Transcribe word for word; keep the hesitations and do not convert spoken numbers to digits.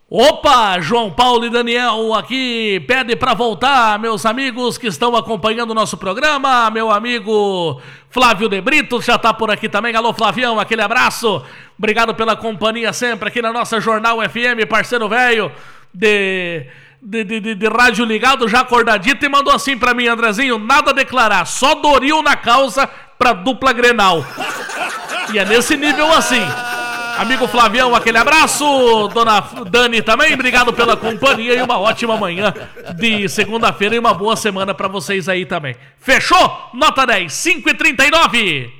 Opa, João Paulo e Daniel aqui, pede pra voltar, meus amigos que estão acompanhando o nosso programa, meu amigo Flávio de Brito já tá por aqui também, alô Flavião, aquele abraço, obrigado pela companhia sempre aqui na nossa Jornal F M, parceiro velho de, de, de, de, de rádio ligado, já acordadito e mandou assim pra mim, Andrezinho, nada a declarar, só Doril na causa pra dupla Grenal, e é nesse nível assim. Amigo Flavião, aquele abraço. Dona Dani também, obrigado pela companhia e uma ótima manhã de segunda-feira e uma boa semana pra vocês aí também. Fechou? Nota dez, cinco e trinta e nove.